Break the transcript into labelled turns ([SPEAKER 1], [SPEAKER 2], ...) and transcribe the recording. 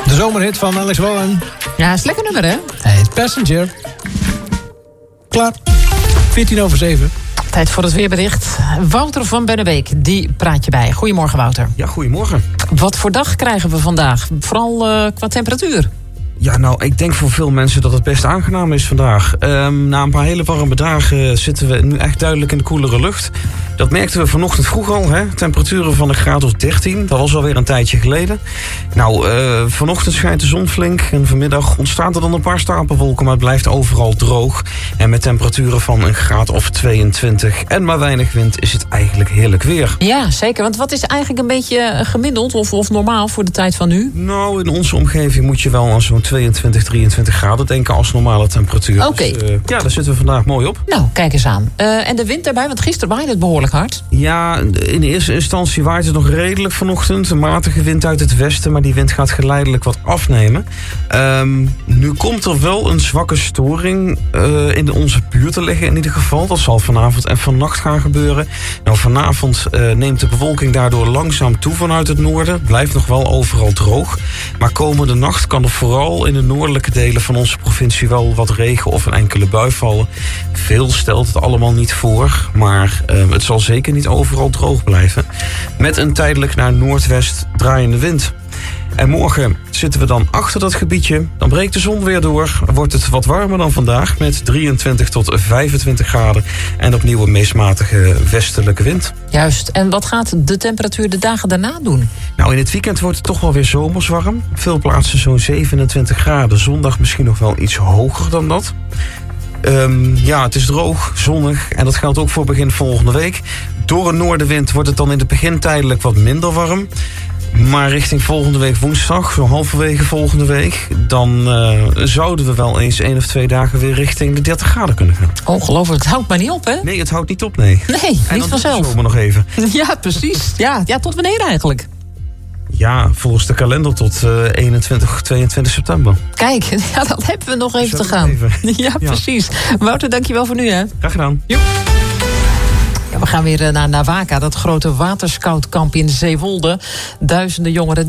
[SPEAKER 1] De zomerhit van Alex Wallen.
[SPEAKER 2] Ja, is een lekker nummer, hè?
[SPEAKER 1] Hij heet Passenger. Klaar. 7:14.
[SPEAKER 2] Tijd voor het weerbericht. Wouter van Bennebeek, die praat je bij. Goedemorgen, Wouter.
[SPEAKER 3] Ja, goedemorgen.
[SPEAKER 2] Wat voor dag krijgen we vandaag? Vooral qua temperatuur.
[SPEAKER 3] Ja, nou, ik denk voor veel mensen dat het best aangenaam is vandaag. Na een paar hele warme dagen zitten we nu echt duidelijk in de koelere lucht. Dat merkten we vanochtend vroeg al, hè? Temperaturen van een graad of 13. Dat was alweer een tijdje geleden. Nou, vanochtend schijnt de zon flink. En vanmiddag ontstaan er dan een paar stapelwolken. Maar het blijft overal droog. En met temperaturen van een graad of 22 en maar weinig wind is het eigenlijk heerlijk weer.
[SPEAKER 2] Ja, zeker. Want wat is eigenlijk een beetje gemiddeld of normaal voor de tijd van nu?
[SPEAKER 3] Nou, in onze omgeving moet je wel aan zo'n 22, 23 graden denken als normale temperatuur.
[SPEAKER 2] Oké.
[SPEAKER 3] Dus, ja, daar zitten we vandaag mooi op.
[SPEAKER 2] Nou, kijk eens aan. En de wind erbij, want gisteren waaide het behoorlijk hard.
[SPEAKER 3] Ja, in de eerste instantie waait het nog redelijk vanochtend. Een matige wind uit het westen, maar die wind gaat geleidelijk wat afnemen. Nu komt er wel een zwakke storing in onze buurt te liggen in ieder geval. Dat zal vanavond en vannacht gaan gebeuren. Nou, vanavond neemt de bewolking daardoor langzaam toe vanuit het noorden. Blijft nog wel overal droog. Maar komende nacht kan er vooral in de noordelijke delen van onze provincie wel wat regen of een enkele bui vallen. Veel stelt het allemaal niet voor, maar het zal zeker niet overal droog blijven. Met een tijdelijk naar noordwest draaiende wind. En morgen zitten we dan achter dat gebiedje. Dan breekt de zon weer door. Wordt het wat warmer dan vandaag met 23 tot 25 graden. En opnieuw een meest matige westelijke wind.
[SPEAKER 2] Juist. En wat gaat de temperatuur de dagen daarna doen?
[SPEAKER 3] Nou, in het weekend wordt het toch wel weer zomers warm. Veel plaatsen zo'n 27 graden. Zondag misschien nog wel iets hoger dan dat. Ja, het is droog, zonnig en dat geldt ook voor begin volgende week. Door een noordenwind wordt het dan in het begin tijdelijk wat minder warm. Maar richting volgende week woensdag, zo halverwege volgende week, dan zouden we wel eens 1 of 2 dagen weer richting de 30 graden kunnen gaan.
[SPEAKER 2] Ongelooflijk, het houdt maar niet op, hè?
[SPEAKER 3] Nee, het houdt niet op, nee.
[SPEAKER 2] Nee,
[SPEAKER 3] en
[SPEAKER 2] niet vanzelf.
[SPEAKER 3] En dan zomer nog even.
[SPEAKER 2] Ja, precies. Ja, tot wanneer eigenlijk?
[SPEAKER 3] Ja, volgens de kalender tot 21, 22 september.
[SPEAKER 2] Kijk, ja, dan hebben we nog even te gaan. Ja, precies. Wouter, dankjewel voor nu, hè?
[SPEAKER 3] Graag gedaan.
[SPEAKER 2] Joep. Ja, we gaan weer naar Navaka, dat grote waterscoutkamp in Zeewolde. Duizenden jongeren